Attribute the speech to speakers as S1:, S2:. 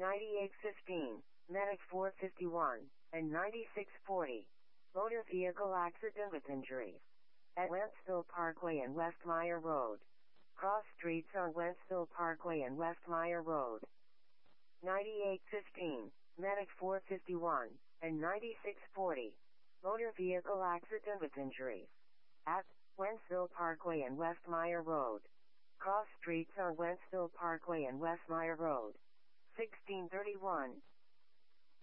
S1: 9815, Medic 451, and 9640. Motor vehicle accident with injuries. At Wentzville Parkway and West Meyer Road. Cross streets on Wentzville Parkway and West Meyer Road. 9815, Medic 451, and 9640. Motor vehicle accident with injuries. At Wentzville Parkway and West Meyer Road. Cross streets on Wentzville Parkway and West Meyer Road. 1631.